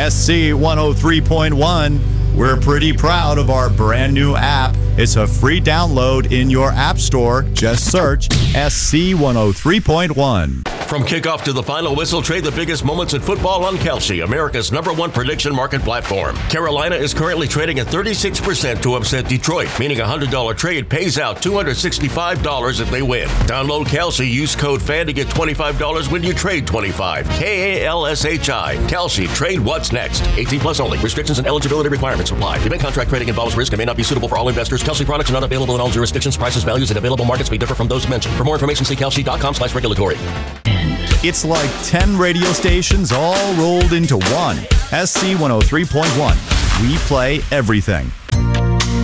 SC 103.1. We're pretty proud of our brand new app. It's a free download in your app store. Just search SC 103.1. From kickoff to the final whistle, trade the biggest moments in football on Kalshi, America's #1 prediction market platform. Carolina is currently trading at 36% to upset Detroit, meaning a $100 trade pays out $265 if they win. Download Kalshi, use code FAN to get $25 when you trade $25. KALSHI. Kalshi, trade what's next. 18 plus only. Restrictions and eligibility requirements apply. Event contract trading involves risk and may not be suitable for all investors. Kalshi products are not available in all jurisdictions. Prices, values, and available markets may differ from those mentioned. For more information, see kalshi.com/regulatory. It's like 10 radio stations all rolled into one. SC 103.1. We play everything.